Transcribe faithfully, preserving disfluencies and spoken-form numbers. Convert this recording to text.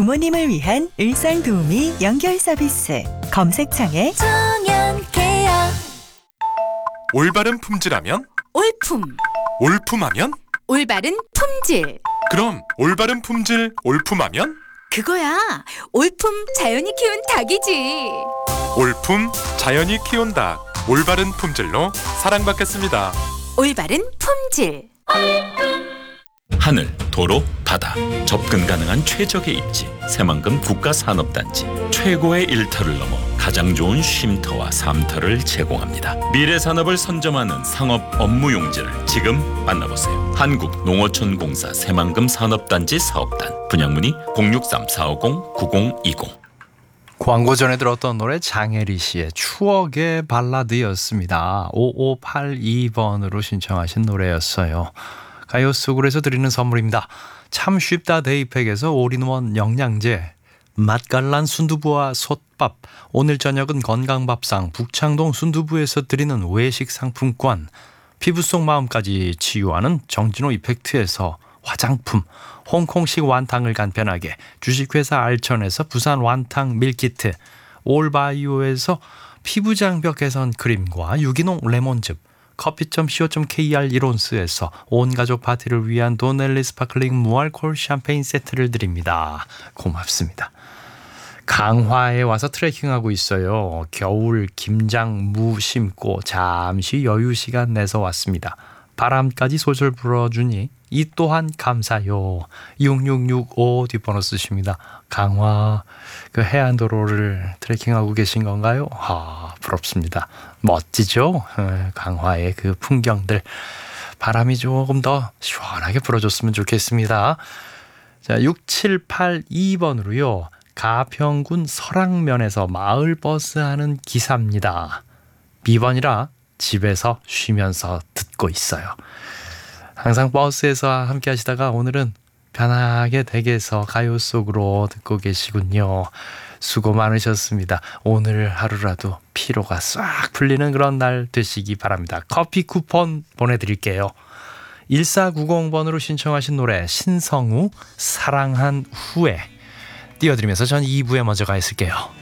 부모님을 위한 일상도우미 연결 서비스 검색창에 청년케어. 올바른 품질하면? 올품. 올품하면? 올바른 품질. 그럼 올바른 품질 올품하면? 그거야. 올품 자연이 키운 닭이지. 올품 자연이 키운 닭. 올바른 품질로 사랑받겠습니다. 올바른 품질. 하늘, 도로, 바다 접근 가능한 최적의 입지 새만금 국가산업단지 최고의 일터를 넘어 가장 좋은 쉼터와 삼터를 제공합니다. 미래산업을 선점하는 상업 업무 용지를 지금 만나보세요. 한국농어촌공사 새만금 산업단지 사업단 분양문의 공육삼 사오공 구공이공. 광고 전에 들었던 노래 장혜리 씨의 추억의 발라드였습니다. 오오팔이 번으로 신청하신 노래였어요. 가요 속으로에서 드리는 선물입니다. 참 쉽다 데이팩에서 올인원 영양제, 맛깔난 순두부와 솥밥, 오늘 저녁은 건강밥상 북창동 순두부에서 드리는 외식 상품권, 피부 속 마음까지 치유하는 정진호 이펙트에서 화장품, 홍콩식 완탕을 간편하게 주식회사 알천에서 부산 완탕 밀키트, 올바이오에서 피부장벽 개선 크림과 유기농 레몬즙, 커피 점 씨오 점 케이알 이론스에서 온가족 파티를 위한 도넬리 스파클링 무알콜 샴페인 세트를 드립니다. 고맙습니다. 강화에 와서 트레킹하고 있어요. 겨울 김장 무 심고 잠시 여유 시간 내서 왔습니다. 바람까지 솔솔 불어주니 이 또한 감사요. 육육육오 뒷번호 쓰십니다. 강화 그 해안도로를 트레킹하고 계신 건가요? 아, 부럽습니다. 멋지죠? 강화의 그 풍경들. 바람이 조금 더 시원하게 불어줬으면 좋겠습니다. 자, 육칠팔이 번으로요. 가평군 설악면에서 마을버스 하는 기사입니다. 비번이라 집에서 쉬면서 듣고 있어요. 항상 버스에서 함께 하시다가 오늘은 편하게 댁에서 가요 속으로 듣고 계시군요. 수고 많으셨습니다. 오늘 하루라도 피로가 싹 풀리는 그런 날 되시기 바랍니다. 커피 쿠폰 보내드릴게요. 일사구공 번으로 신청하신 노래 신성우 사랑한 후에 띄워드리면서 전 이 부에 먼저 가 있을게요.